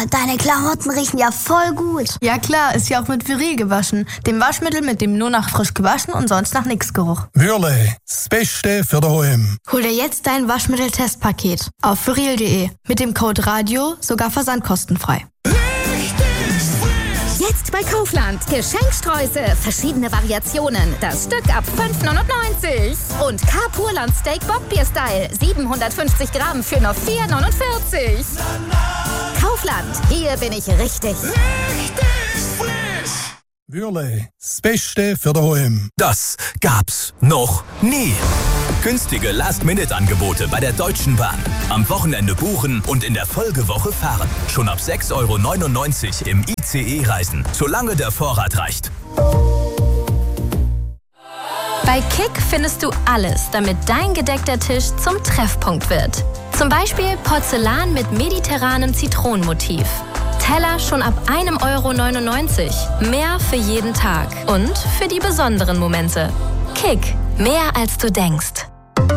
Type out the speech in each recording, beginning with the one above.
deine Klamotten riechen ja voll gut. Ja klar, ist ja auch mit Viril gewaschen. Dem Waschmittel, mit dem nur nach frisch gewaschen und sonst nach nix Geruch. Viril, das Beste für daheim. Hol dir jetzt dein Waschmittel-Testpaket auf viril.de. Mit dem Code RADIO sogar versandkostenfrei. Jetzt bei Kaufland. Geschenksträuße, verschiedene Variationen. Das Stück ab 5,99. Und Carpurland Steak Bockbier-Style. 750 Gramm für nur 4,49. Kaufland, hier bin ich richtig. Viril, das Beste für daheim. Das gab's noch nie. Günstige Last-Minute-Angebote bei der Deutschen Bahn. Am Wochenende buchen und in der Folgewoche fahren. Schon ab 6,99 € im ICE reisen, solange der Vorrat reicht. Bei Kick findest du alles, damit dein gedeckter Tisch zum Treffpunkt wird. Zum Beispiel Porzellan mit mediterranem Zitronenmotiv. Teller schon ab 1,99 €. Mehr für jeden Tag und für die besonderen Momente. Kick, mehr als du denkst.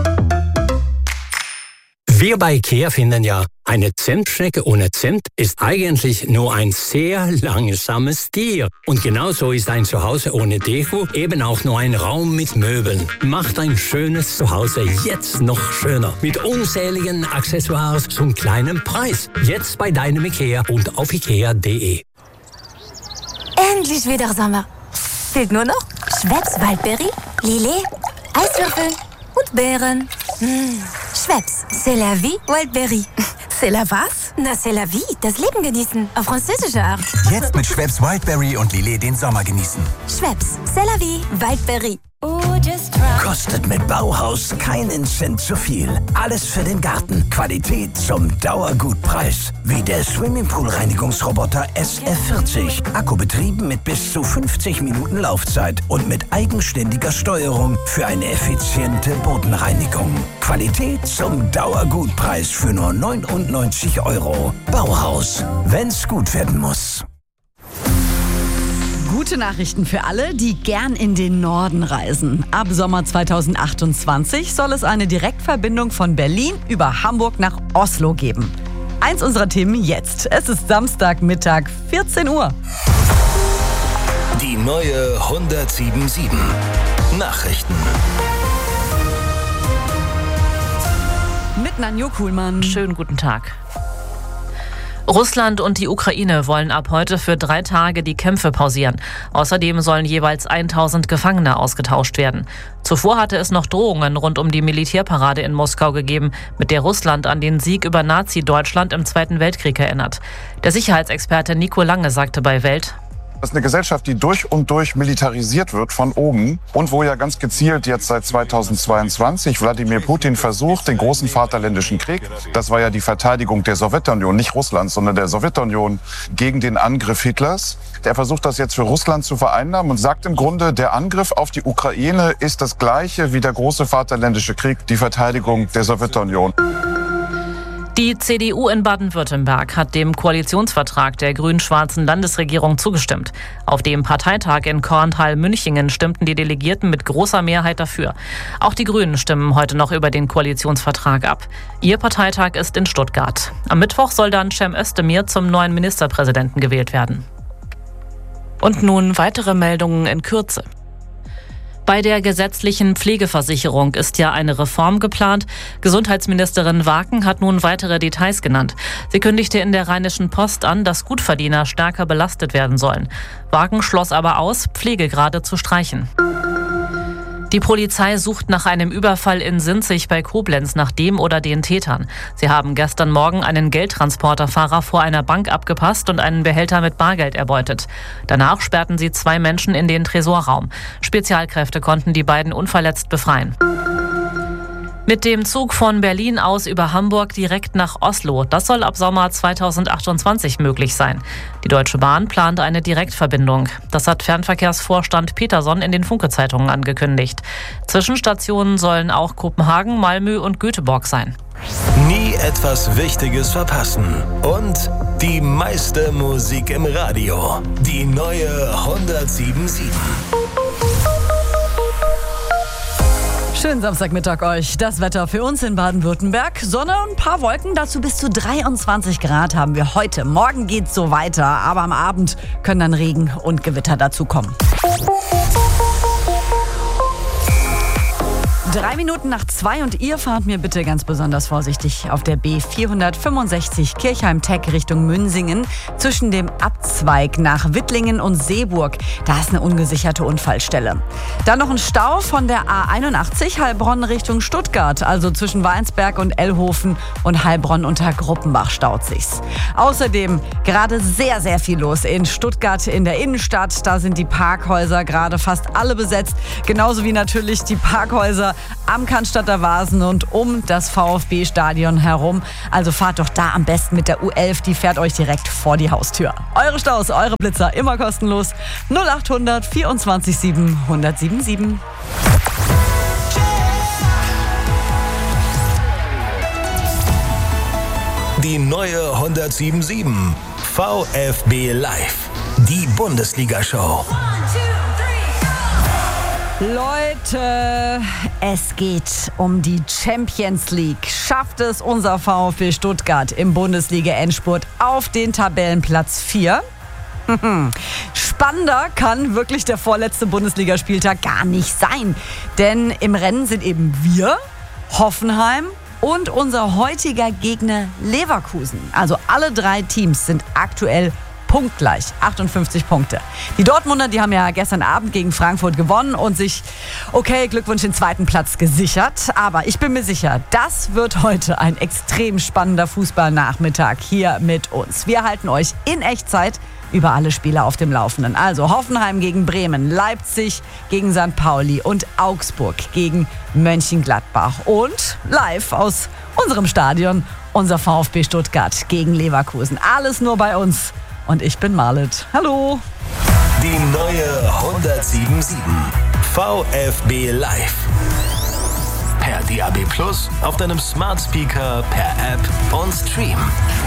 Wir bei IKEA finden ja, eine Zimtschnecke ohne Zimt ist eigentlich nur ein sehr langsames Tier. Und genauso ist ein Zuhause ohne Deko eben auch nur ein Raum mit Möbeln. Macht ein schönes Zuhause jetzt noch schöner. Mit unzähligen Accessoires zum kleinen Preis. Jetzt bei deinem IKEA und auf ikea.de. Endlich wieder Sommer. Fehlt nur noch Schweppes Waldbeere, Lillet, Eiswürfel und Beeren. Schweppes, c'est la vie, Wildberry. C'est la was? Na, c'est la vie, das Leben genießen, auf französische Art. Jetzt mit Schweppes Wildberry und Lillet den Sommer genießen. Schweppes, c'est la vie, Wildberry. Kostet mit Bauhaus keinen Cent zu viel. Alles für den Garten. Qualität zum Dauergutpreis. Wie der Swimmingpool-Reinigungsroboter SF40. Akkubetrieben mit bis zu 50 Minuten Laufzeit und mit eigenständiger Steuerung für eine effiziente Bodenreinigung. Qualität zum Dauergutpreis für nur 99 €. Bauhaus. Wenn's gut werden muss. Gute Nachrichten für alle, die gern in den Norden reisen. Ab Sommer 2028 soll es eine Direktverbindung von Berlin über Hamburg nach Oslo geben. Eins unserer Themen jetzt. Es ist Samstagmittag, 14 Uhr. Die neue 107.7 Nachrichten. Mit Nanjo Kuhlmann. Schönen guten Tag. Russland und die Ukraine wollen ab heute für 3 Tage die Kämpfe pausieren. Außerdem sollen jeweils 1000 Gefangene ausgetauscht werden. Zuvor hatte es noch Drohungen rund um die Militärparade in Moskau gegeben, mit der Russland an den Sieg über Nazi-Deutschland im Zweiten Weltkrieg erinnert. Der Sicherheitsexperte Nico Lange sagte bei Welt: Das ist eine Gesellschaft, die durch und durch militarisiert wird von oben und wo ja ganz gezielt jetzt seit 2022 Wladimir Putin versucht, den großen Vaterländischen Krieg, das war ja die Verteidigung der Sowjetunion, nicht Russlands, sondern der Sowjetunion gegen den Angriff Hitlers. Der versucht das jetzt für Russland zu vereinnahmen und sagt im Grunde, der Angriff auf die Ukraine ist das gleiche wie der große Vaterländische Krieg, die Verteidigung der Sowjetunion. Die CDU in Baden-Württemberg hat dem Koalitionsvertrag der grün-schwarzen Landesregierung zugestimmt. Auf dem Parteitag in Korntal-Münchingen stimmten die Delegierten mit großer Mehrheit dafür. Auch die Grünen stimmen heute noch über den Koalitionsvertrag ab. Ihr Parteitag ist in Stuttgart. Am Mittwoch soll dann Cem Özdemir zum neuen Ministerpräsidenten gewählt werden. Und nun weitere Meldungen in Kürze. Bei der gesetzlichen Pflegeversicherung ist ja eine Reform geplant. Gesundheitsministerin Waken hat nun weitere Details genannt. Sie kündigte in der Rheinischen Post an, dass Gutverdiener stärker belastet werden sollen. Waken schloss aber aus, Pflegegrade zu streichen. Die Polizei sucht nach einem Überfall in Sinzig bei Koblenz nach dem oder den Tätern. Sie haben gestern Morgen einen Geldtransporterfahrer vor einer Bank abgepasst und einen Behälter mit Bargeld erbeutet. Danach sperrten sie 2 Menschen in den Tresorraum. Spezialkräfte konnten die beiden unverletzt befreien. Mit dem Zug von Berlin aus über Hamburg direkt nach Oslo. Das soll ab Sommer 2028 möglich sein. Die Deutsche Bahn plant eine Direktverbindung. Das hat Fernverkehrsvorstand Peterson in den Funke-Zeitungen angekündigt. Zwischenstationen sollen auch Kopenhagen, Malmö und Göteborg sein. Nie etwas Wichtiges verpassen. Und die meiste Musik im Radio. Die neue 107.7. Schönen Samstagmittag euch. Das Wetter für uns in Baden-Württemberg. Sonne und ein paar Wolken, dazu bis zu 23 Grad haben wir heute. Morgen geht's so weiter, aber am Abend können dann Regen und Gewitter dazu kommen. 3 Minuten nach 2 und ihr fahrt mir bitte ganz besonders vorsichtig auf der B465 Kirchheim-Teck Richtung Münsingen zwischen dem Abzweig nach Wittlingen und Seeburg. Da ist eine ungesicherte Unfallstelle. Dann noch ein Stau von der A81 Heilbronn Richtung Stuttgart, also zwischen Weinsberg und Ellhofen und Heilbronn unter Gruppenbach staut sich's. Außerdem gerade sehr, sehr viel los in Stuttgart in der Innenstadt. Da sind die Parkhäuser gerade fast alle besetzt, genauso wie natürlich die Parkhäuser am Cannstatter Wasen und um das VfB-Stadion herum. Also fahrt doch da am besten mit der U11, die fährt euch direkt vor die Haustür. Eure Staus, eure Blitzer, immer kostenlos. 0800 24 7 1077. Die neue 1077 VfB Live. Die Bundesliga-Show. Leute, es geht um die Champions League. Schafft es unser VfB Stuttgart im Bundesliga-Endspurt auf den Tabellenplatz 4? Spannender kann wirklich der vorletzte Bundesligaspieltag gar nicht sein. Denn im Rennen sind eben wir, Hoffenheim und unser heutiger Gegner Leverkusen. Also alle 3 Teams sind aktuell punktgleich, 58 Punkte. Die Dortmunder, die haben ja gestern Abend gegen Frankfurt gewonnen und sich, Glückwunsch, den 2. Platz gesichert. Aber ich bin mir sicher, das wird heute ein extrem spannender Fußballnachmittag hier mit uns. Wir halten euch in Echtzeit über alle Spiele auf dem Laufenden. Also Hoffenheim gegen Bremen, Leipzig gegen St. Pauli und Augsburg gegen Mönchengladbach. Und live aus unserem Stadion unser VfB Stuttgart gegen Leverkusen. Alles nur bei uns. Und ich bin Marlet. Hallo. Die neue 1077 VfB Live. Per DAB+, auf deinem Smart Speaker, per App und Stream.